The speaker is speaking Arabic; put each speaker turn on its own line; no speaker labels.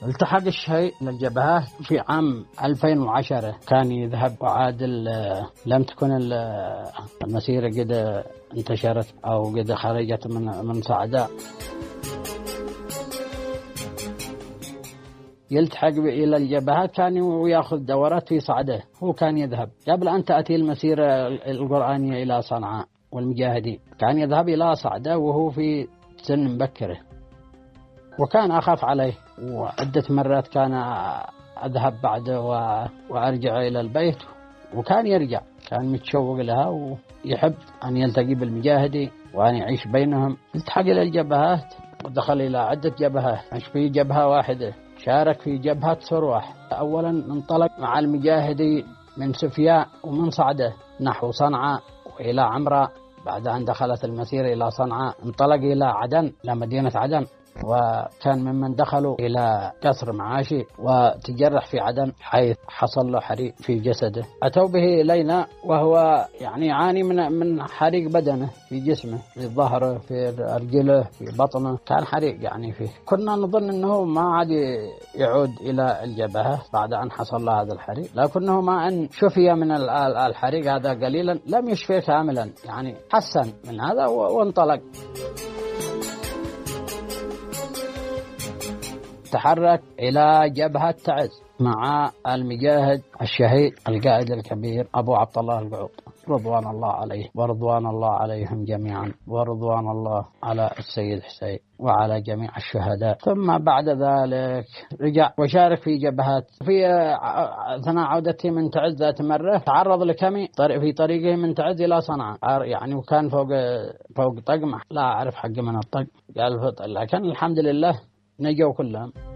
التحق الشهيد للجبهات في عام 2010، كان يذهب وعاد لم تكن المسيرة قد انتشرت أو قد خرجت من صعداء. يلتحق إلى الجبهات، كان ويأخذ دورات في صعده. هو كان يذهب قبل أن تأتي المسيرة القرآنية إلى صنعاء والمجاهدين، كان يذهب إلى صعده وهو في سن مبكرة، وكان أخاف عليه. وعدة مرات كان أذهب بعده وأرجع إلى البيت، وكان يرجع، كان متشوق لها ويحب أن يلتقي بالمجاهدين وأن يعيش بينهم. التحق إلى الجبهات ودخل إلى عدة جبهات، مش في جبهة واحدة. شارك في جبهة سروح. أولا انطلق مع المجاهدين من سفياء ومن صعده نحو صنعاء وإلى عمراء. بعد أن دخلت المسيرة إلى صنعاء انطلق إلى عدن، إلى مدينة عدن، وكان ممن دخلوا إلى قصر معاشي وتجرح في عدن حيث حصل له حريق في جسده. أتوا به إلينا وهو يعني يعاني من حريق بدنه في جسمه، في ظهره، في أرجله، في بطنه، كان حريق يعني فيه. كنا نظن أنه ما عاد يعود إلى الجبهة بعد أن حصل له هذا الحريق، لكنه ما أن شفي من الحريق هذا قليلا لم يشفي كاملا، يعني حسن من هذا وانطلق. تحرك إلى جبهة تعز مع المجاهد الشهيد القائد الكبير أبو عبد الله القعود، رضوان الله عليه ورضوان الله عليهم جميعا، ورضوان الله على السيد حسين وعلى جميع الشهداء. ثم بعد ذلك رجع وشارك في جبهات. في أثناء عودته من تعز ذات مرة تعرض لكمي في طريقه من تعز إلى صنعاء، يعني وكان فوق طقمة، لا أعرف حق من الطق، قال لكن الحمد لله نجوا كلهم.